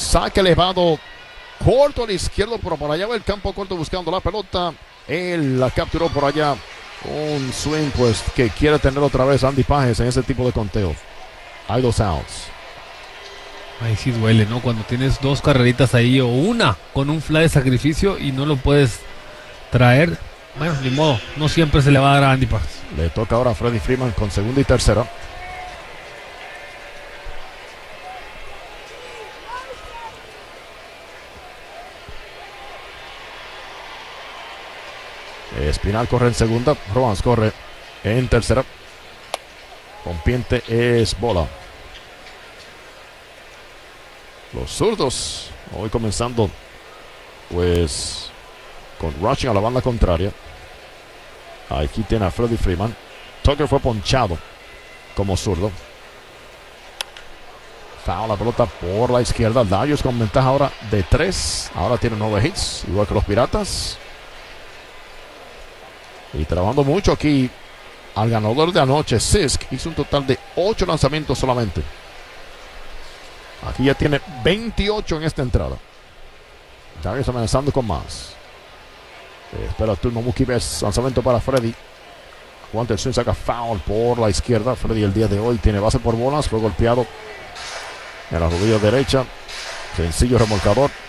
saque elevado corto a la izquierda, pero por allá va el campo corto buscando la pelota. Él la capturó por allá. Un swing pues que quiere tener otra vez Andy Pages en ese tipo de conteo. Hay 2 outs. Ahí sí duele, ¿no? Cuando tienes 2 carreritas ahí o una con un fly de sacrificio y no lo puedes traer. Bueno, ni modo, no siempre se le va a dar a Andy Pages. Le toca ahora a Freddie Freeman con segunda y tercera. Espinal corre en segunda, Robbins corre en tercera. Rompiente es bola. Los zurdos hoy comenzando pues con rushing a la banda contraria. Aquí tiene a Freddie Freeman. Tucker fue ponchado como zurdo. Foul, la pelota por la izquierda. Dodgers con ventaja ahora de 3. Ahora tiene 9 hits, igual que los Piratas. Y trabajando mucho aquí al ganador de anoche, Sisk, hizo un total de 8 lanzamientos solamente. Aquí ya tiene 28 en esta entrada. Dodgers amenazando con más. Espera el turno Mookie Betts. Lanzamiento para Freddy. Aguanta el swing, saca foul por la izquierda. Freddy el día de hoy tiene base por bolas. Fue golpeado en la rodilla derecha. Sencillo remolcador.